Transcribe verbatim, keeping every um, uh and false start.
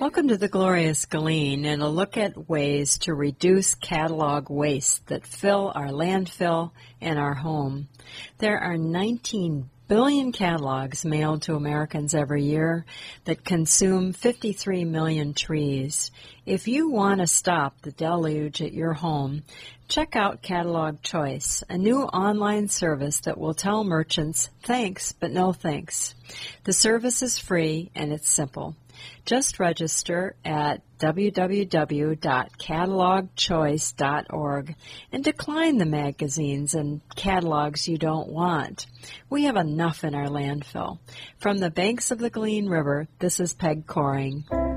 Welcome to the Glorious Glean and a look at ways to reduce catalog waste that fill our landfill and our home. There are nineteen billion catalogs mailed to Americans every year that consume fifty-three million trees. If you want to stop the deluge at your home, check out Catalog Choice, a new online service that will tell merchants thanks but no thanks. The service is free and it's simple. Just register at w w w dot catalog choice dot org and decline the magazines and catalogs you don't want. We have enough in our landfill. From the banks of the Glean River, this is Peg Coring.